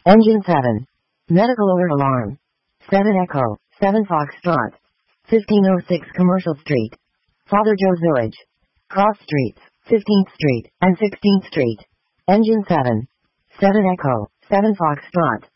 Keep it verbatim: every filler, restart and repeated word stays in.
Engine seven. Medical alert alarm. seven Echo, seven Foxtrot. fifteen oh six Commercial Street. Father Joe Village. Cross Streets, fifteenth Street and sixteenth Street. Engine seven. seven Echo, seven Foxtrot.